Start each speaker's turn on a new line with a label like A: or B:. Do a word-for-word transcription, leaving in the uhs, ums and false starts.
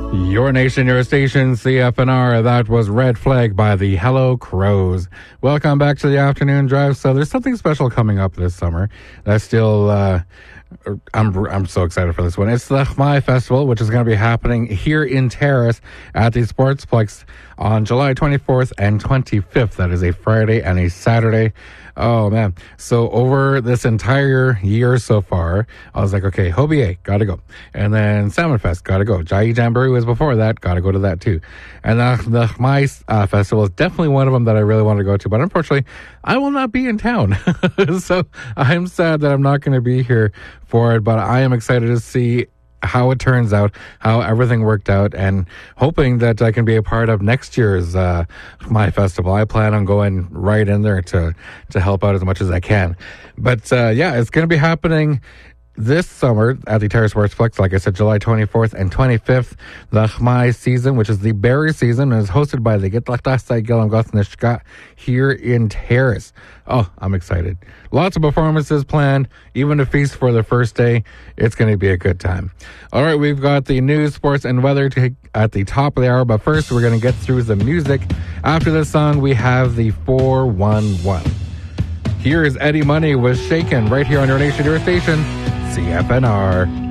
A: Your nation, your station, C F N R. That was Red Flag by the Hello Crows. Welcome back to the afternoon drive. So there's something special coming up this summer. That's still, uh, I'm I'm so excited for this one. It's the Chmai Festival, which is going to be happening here in Terrace at the Sportsplex on July twenty-fourth and twenty-fifth. That is a Friday and a Saturday. Oh, man. So over this entire year so far, I was like, okay, Hobie, gotta go. And then Salmon Fest, gotta go. Jai Jamboree was before that, gotta go to that too. And uh, the Chmai uh, Festival is definitely one of them that I really want to go to. But unfortunately, I will not be in town. So I'm sad that I'm not going to be here for it. But I am excited to see how it turns out, how everything worked out, and hoping that I can be a part of next year's uh, my festival. I plan on going right in there to to help out as much as I can. But uh, yeah, it's going to be happening this summer at the Terrace Sportsplex, like I said, July twenty-fourth and twenty-fifth. The Chmai season, which is the berry season, is hosted by the Gitlachtastai Gilam Gothnishka here in Terrace. Oh, I'm excited. Lots of performances planned, even a feast for the first day. It's going to be a good time. All right, we've got the news, sports, and weather to, at the top of the hour, but first we're going to get through the music. After this song, we have the four one one. Here is Eddie Money with Shaken right here on your nation, your station, C F N R.